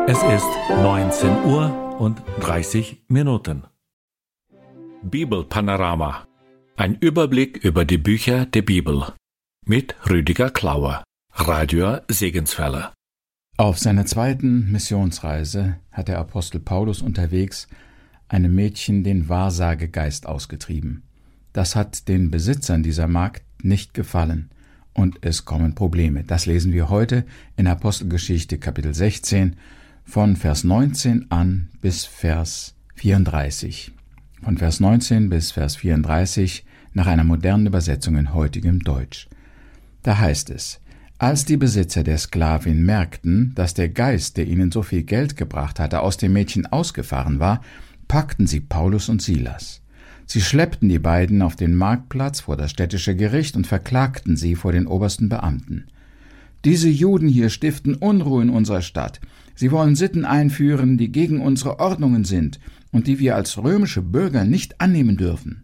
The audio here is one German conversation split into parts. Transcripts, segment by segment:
Es ist 19:30 Uhr. Bibelpanorama. Ein Überblick über die Bücher der Bibel. Mit Rüdiger Klauer, Radio Segenswelle. Auf seiner zweiten Missionsreise hat der Apostel Paulus unterwegs einem Mädchen den Wahrsagegeist ausgetrieben. Das hat den Besitzern dieser Magd nicht gefallen und es kommen Probleme. Das lesen wir heute in Apostelgeschichte Kapitel 16 von Vers 19 an bis Vers 34. Von Vers 19 bis Vers 34 nach einer modernen Übersetzung in heutigem Deutsch. Da heißt es: Als die Besitzer der Sklavin merkten, dass der Geist, der ihnen so viel Geld gebracht hatte, aus dem Mädchen ausgefahren war, packten sie Paulus und Silas. Sie schleppten die beiden auf den Marktplatz vor das städtische Gericht und verklagten sie vor den obersten Beamten. Diese Juden hier stiften Unruhe in unserer Stadt. Sie wollen Sitten einführen, die gegen unsere Ordnungen sind und die wir als römische Bürger nicht annehmen dürfen.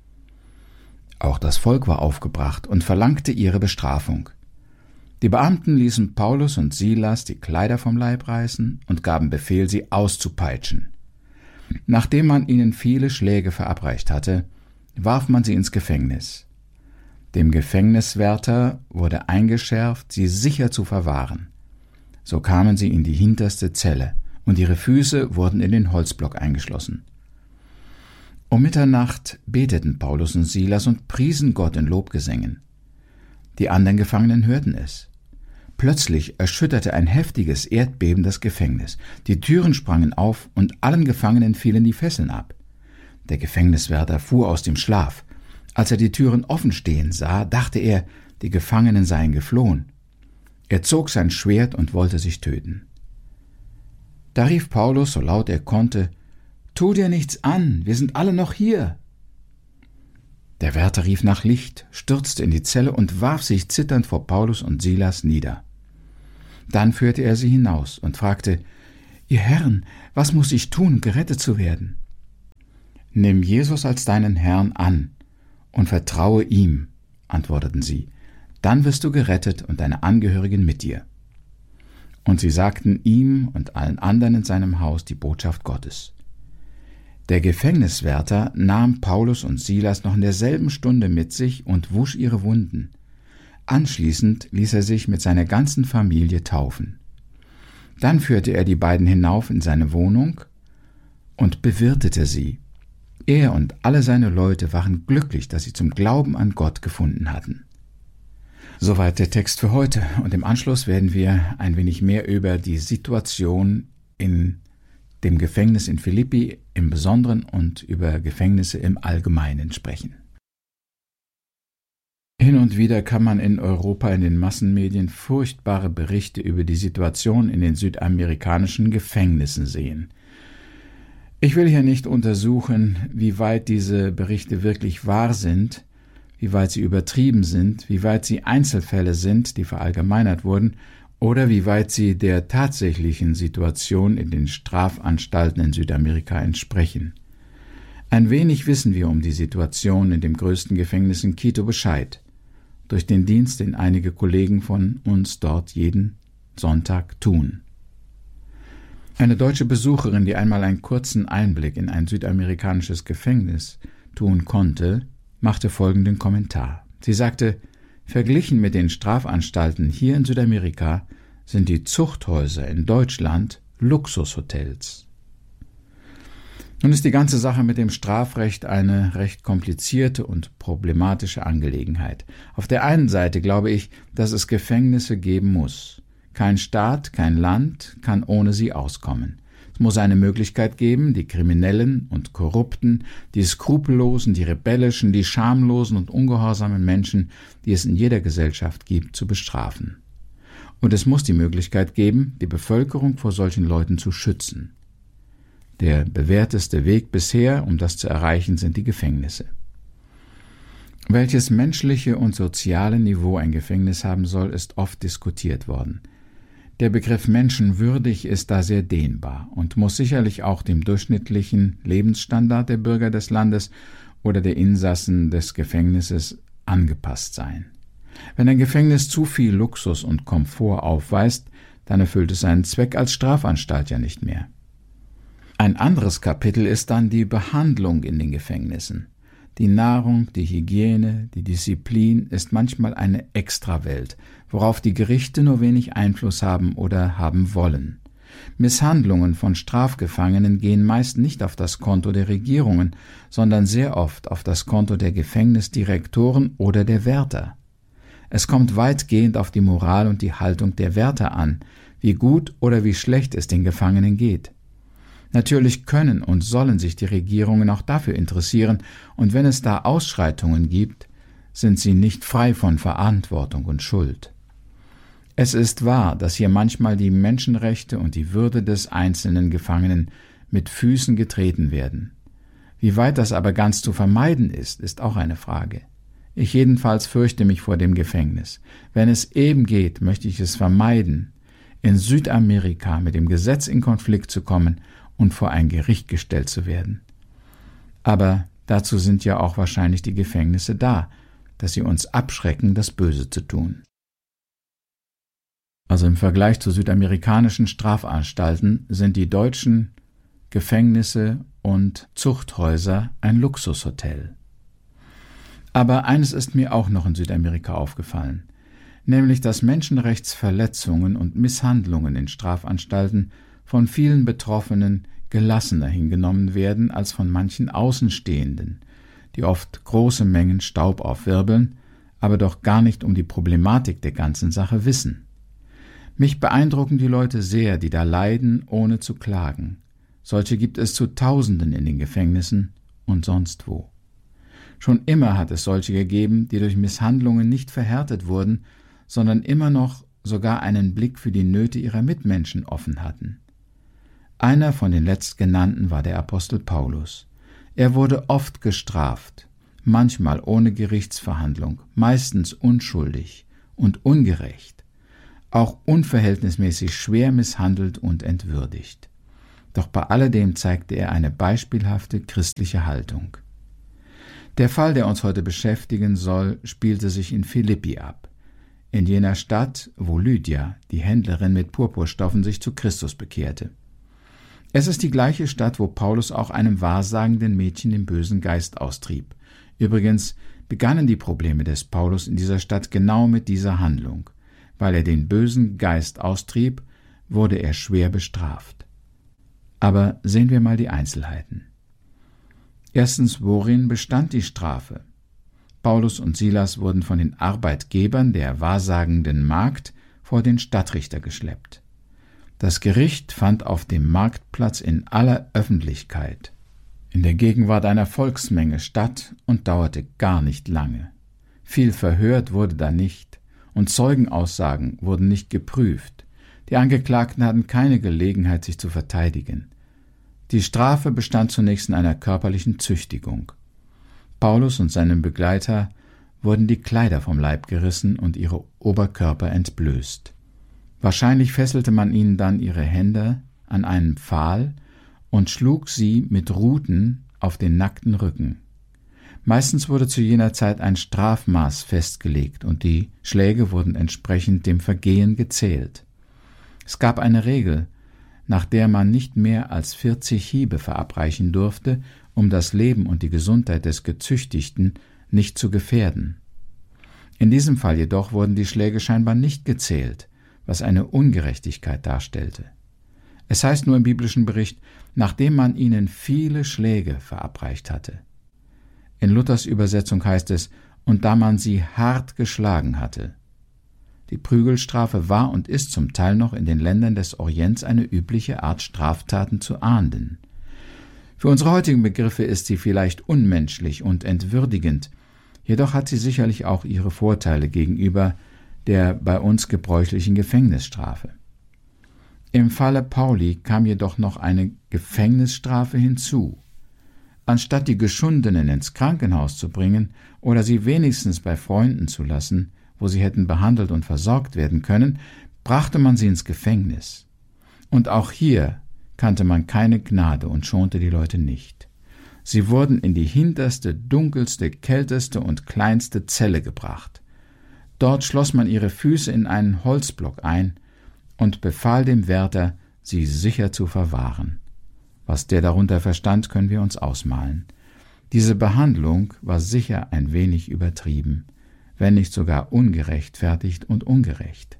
Auch das Volk war aufgebracht und verlangte ihre Bestrafung. Die Beamten ließen Paulus und Silas die Kleider vom Leib reißen und gaben Befehl, sie auszupeitschen. Nachdem man ihnen viele Schläge verabreicht hatte, warf man sie ins Gefängnis. Dem Gefängniswärter wurde eingeschärft, sie sicher zu verwahren. So kamen sie in die hinterste Zelle, und ihre Füße wurden in den Holzblock eingeschlossen. Um Mitternacht beteten Paulus und Silas und priesen Gott in Lobgesängen. Die anderen Gefangenen hörten es. Plötzlich erschütterte ein heftiges Erdbeben das Gefängnis. Die Türen sprangen auf und allen Gefangenen fielen die Fesseln ab. Der Gefängniswärter fuhr aus dem Schlaf. Als er die Türen offen stehen sah, dachte er, die Gefangenen seien geflohen. Er zog sein Schwert und wollte sich töten. Da rief Paulus, so laut er konnte: »Tu dir nichts an, wir sind alle noch hier!« Der Wärter rief nach Licht, stürzte in die Zelle und warf sich zitternd vor Paulus und Silas nieder. Dann führte er sie hinaus und fragte: »Ihr Herren, was muss ich tun, um gerettet zu werden?« »Nimm Jesus als deinen Herrn an und vertraue ihm«, antworteten sie. »Dann wirst du gerettet und deine Angehörigen mit dir.« Und sie sagten ihm und allen anderen in seinem Haus die Botschaft Gottes. Der Gefängniswärter nahm Paulus und Silas noch in derselben Stunde mit sich und wusch ihre Wunden. Anschließend ließ er sich mit seiner ganzen Familie taufen. Dann führte er die beiden hinauf in seine Wohnung und bewirtete sie. Er und alle seine Leute waren glücklich, dass sie zum Glauben an Gott gefunden hatten. Soweit der Text für heute, und im Anschluss werden wir ein wenig mehr über die Situation in dem Gefängnis in Philippi im Besonderen und über Gefängnisse im Allgemeinen sprechen. Hin und wieder kann man in Europa in den Massenmedien furchtbare Berichte über die Situation in den südamerikanischen Gefängnissen sehen. Ich will hier nicht untersuchen, wie weit diese Berichte wirklich wahr sind, wie weit sie übertrieben sind, wie weit sie Einzelfälle sind, die verallgemeinert wurden, oder wie weit sie der tatsächlichen Situation in den Strafanstalten in Südamerika entsprechen. Ein wenig wissen wir um die Situation in dem größten Gefängnis in Quito Bescheid, durch den Dienst, den einige Kollegen von uns dort jeden Sonntag tun. Eine deutsche Besucherin, die einmal einen kurzen Einblick in ein südamerikanisches Gefängnis tun konnte, machte folgenden Kommentar. Sie sagte: Verglichen mit den Strafanstalten hier in Südamerika sind die Zuchthäuser in Deutschland Luxushotels. Nun ist die ganze Sache mit dem Strafrecht eine recht komplizierte und problematische Angelegenheit. Auf der einen Seite glaube ich, dass es Gefängnisse geben muss. Kein Staat, kein Land kann ohne sie auskommen. Es muss eine Möglichkeit geben, die Kriminellen und Korrupten, die Skrupellosen, die Rebellischen, die schamlosen und ungehorsamen Menschen, die es in jeder Gesellschaft gibt, zu bestrafen. Und es muss die Möglichkeit geben, die Bevölkerung vor solchen Leuten zu schützen. Der bewährteste Weg bisher, um das zu erreichen, sind die Gefängnisse. Welches menschliche und soziale Niveau ein Gefängnis haben soll, ist oft diskutiert worden. Der Begriff menschenwürdig ist da sehr dehnbar und muss sicherlich auch dem durchschnittlichen Lebensstandard der Bürger des Landes oder der Insassen des Gefängnisses angepasst sein. Wenn ein Gefängnis zu viel Luxus und Komfort aufweist, Dann erfüllt es seinen Zweck als Strafanstalt ja nicht mehr. Ein anderes Kapitel ist dann die Behandlung in den Gefängnissen. Die Nahrung, die Hygiene, die Disziplin ist manchmal eine Extrawelt, worauf die Gerichte nur wenig Einfluss haben oder haben wollen. Misshandlungen von Strafgefangenen gehen meist nicht auf das Konto der Regierungen, sondern sehr oft auf das Konto der Gefängnisdirektoren oder der Wärter. Es kommt weitgehend auf die Moral und die Haltung der Wärter an, wie gut oder wie schlecht es den Gefangenen geht. Natürlich können und sollen sich die Regierungen auch dafür interessieren, und wenn es da Ausschreitungen gibt, sind sie nicht frei von Verantwortung und Schuld. Es ist wahr, dass hier manchmal die Menschenrechte und die Würde des einzelnen Gefangenen mit Füßen getreten werden. Wie weit das aber ganz zu vermeiden ist, ist auch eine Frage. Ich jedenfalls fürchte mich vor dem Gefängnis. Wenn es eben geht, möchte ich es vermeiden, in Südamerika mit dem Gesetz in Konflikt zu kommen und vor ein Gericht gestellt zu werden. Aber dazu sind ja auch wahrscheinlich die Gefängnisse da, dass sie uns abschrecken, das Böse zu tun. Also im Vergleich zu südamerikanischen Strafanstalten sind die deutschen Gefängnisse und Zuchthäuser ein Luxushotel. Aber eines ist mir auch noch in Südamerika aufgefallen, nämlich dass Menschenrechtsverletzungen und Misshandlungen in Strafanstalten von vielen Betroffenen gelassener hingenommen werden als von manchen Außenstehenden, die oft große Mengen Staub aufwirbeln, aber doch gar nicht um die Problematik der ganzen Sache wissen. Mich beeindrucken die Leute sehr, die da leiden, ohne zu klagen. Solche gibt es zu Tausenden in den Gefängnissen und sonst wo. Schon immer hat es solche gegeben, die durch Misshandlungen nicht verhärtet wurden, sondern immer noch sogar einen Blick für die Nöte ihrer Mitmenschen offen hatten. Einer von den letztgenannten war der Apostel Paulus. Er wurde oft gestraft, manchmal ohne Gerichtsverhandlung, meistens unschuldig und ungerecht, auch unverhältnismäßig schwer misshandelt und entwürdigt. Doch bei alledem zeigte er eine beispielhafte christliche Haltung. Der Fall, der uns heute beschäftigen soll, spielte sich in Philippi ab, in jener Stadt, wo Lydia, die Händlerin mit Purpurstoffen, sich zu Christus bekehrte. Es ist die gleiche Stadt, wo Paulus auch einem wahrsagenden Mädchen den bösen Geist austrieb. Übrigens begannen die Probleme des Paulus in dieser Stadt genau mit dieser Handlung. Weil er den bösen Geist austrieb, wurde er schwer bestraft. Aber sehen wir mal die Einzelheiten. Erstens, worin bestand die Strafe? Paulus und Silas wurden von den Arbeitgebern der wahrsagenden Magd vor den Stadtrichter geschleppt. Das Gericht fand auf dem Marktplatz in aller Öffentlichkeit, in der Gegenwart einer Volksmenge statt und dauerte gar nicht lange. Viel verhört wurde da nicht, und Zeugenaussagen wurden nicht geprüft. Die Angeklagten hatten keine Gelegenheit, sich zu verteidigen. Die Strafe bestand zunächst in einer körperlichen Züchtigung. Paulus und seinem Begleiter wurden die Kleider vom Leib gerissen und ihre Oberkörper entblößt. Wahrscheinlich fesselte man ihnen dann ihre Hände an einen Pfahl und schlug sie mit Ruten auf den nackten Rücken. Meistens wurde zu jener Zeit ein Strafmaß festgelegt und die Schläge wurden entsprechend dem Vergehen gezählt. Es gab eine Regel, nach der man nicht mehr als 40 Hiebe verabreichen durfte, um das Leben und die Gesundheit des Gezüchtigten nicht zu gefährden. In diesem Fall jedoch wurden die Schläge scheinbar nicht gezählt, was eine Ungerechtigkeit darstellte. Es heißt nur im biblischen Bericht, nachdem man ihnen viele Schläge verabreicht hatte. In Luthers Übersetzung heißt es, und da man sie hart geschlagen hatte. Die Prügelstrafe war und ist zum Teil noch in den Ländern des Orients eine übliche Art, Straftaten zu ahnden. Für unsere heutigen Begriffe ist sie vielleicht unmenschlich und entwürdigend, jedoch hat sie sicherlich auch ihre Vorteile gegenüber der bei uns gebräuchlichen Gefängnisstrafe. Im Falle Pauli kam jedoch noch eine Gefängnisstrafe hinzu. Anstatt die Geschundenen ins Krankenhaus zu bringen oder sie wenigstens bei Freunden zu lassen, wo sie hätten behandelt und versorgt werden können, brachte man sie ins Gefängnis. Und auch hier kannte man keine Gnade und schonte die Leute nicht. Sie wurden in die hinterste, dunkelste, kälteste und kleinste Zelle gebracht. Dort schloss man ihre Füße in einen Holzblock ein und befahl dem Wärter, sie sicher zu verwahren. Was der darunter verstand, können wir uns ausmalen. Diese Behandlung war sicher ein wenig übertrieben, wenn nicht sogar ungerechtfertigt und ungerecht.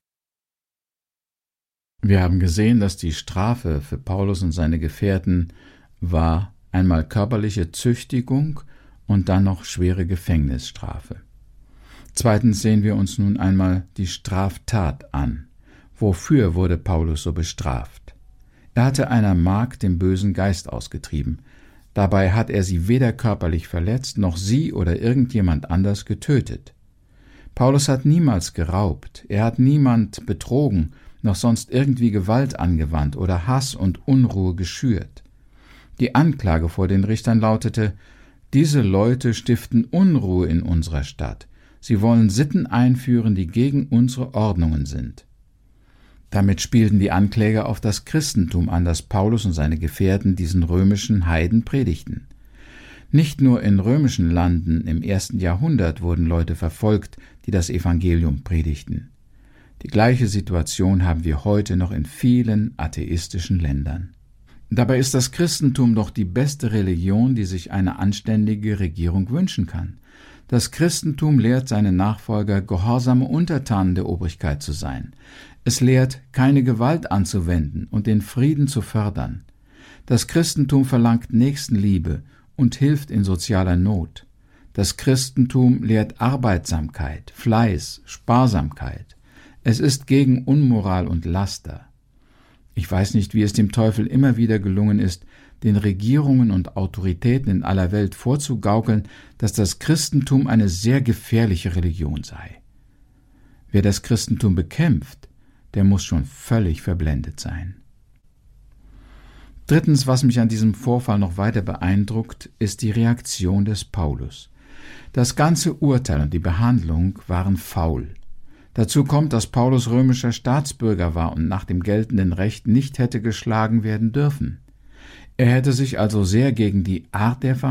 Wir haben gesehen, dass die Strafe für Paulus und seine Gefährten war einmal körperliche Züchtigung und dann noch schwere Gefängnisstrafe. Zweitens sehen wir uns nun einmal die Straftat an. Wofür wurde Paulus so bestraft? Er hatte einer Magd den bösen Geist ausgetrieben. Dabei hat er sie weder körperlich verletzt, noch sie oder irgendjemand anders getötet. Paulus hat niemals geraubt, er hat niemand betrogen, noch sonst irgendwie Gewalt angewandt oder Hass und Unruhe geschürt. Die Anklage vor den Richtern lautete: Diese Leute stiften Unruhe in unserer Stadt. Sie wollen Sitten einführen, die gegen unsere Ordnungen sind. Damit spielten die Ankläger auf das Christentum an, das Paulus und seine Gefährten diesen römischen Heiden predigten. Nicht nur in römischen Landen im 1. Jahrhundert wurden Leute verfolgt, die das Evangelium predigten. Die gleiche Situation haben wir heute noch in vielen atheistischen Ländern. Dabei ist das Christentum doch die beste Religion, die sich eine anständige Regierung wünschen kann. Das Christentum lehrt seine Nachfolger, gehorsame Untertanen der Obrigkeit zu sein. Es lehrt, keine Gewalt anzuwenden und den Frieden zu fördern. Das Christentum verlangt Nächstenliebe und hilft in sozialer Not. Das Christentum lehrt Arbeitsamkeit, Fleiß, Sparsamkeit. Es ist gegen Unmoral und Laster. Ich weiß nicht, wie es dem Teufel immer wieder gelungen ist, den Regierungen und Autoritäten in aller Welt vorzugaukeln, dass das Christentum eine sehr gefährliche Religion sei. Wer das Christentum bekämpft, der muss schon völlig verblendet sein. Drittens, was mich an diesem Vorfall noch weiter beeindruckt, ist die Reaktion des Paulus. Das ganze Urteil und die Behandlung waren faul. Dazu kommt, dass Paulus römischer Staatsbürger war und nach dem geltenden Recht nicht hätte geschlagen werden dürfen. Er hätte sich also sehr gegen die Art der